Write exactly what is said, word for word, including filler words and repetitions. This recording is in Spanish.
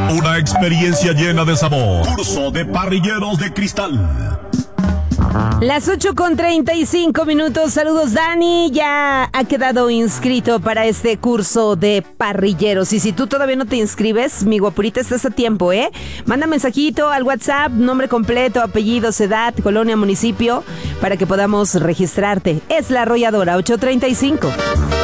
Una experiencia llena de sabor. Curso de parrilleros de cristal. Las ocho con treinta y cinco minutos. Saludos, Dani. Ya ha quedado inscrito para este curso de parrilleros. Y si tú todavía no te inscribes, mi guapurita, estás a tiempo, ¿eh? Manda mensajito al WhatsApp, nombre completo, apellidos, edad, colonia, municipio, para que podamos registrarte. Es La Arrolladora, ocho treinta y cinco.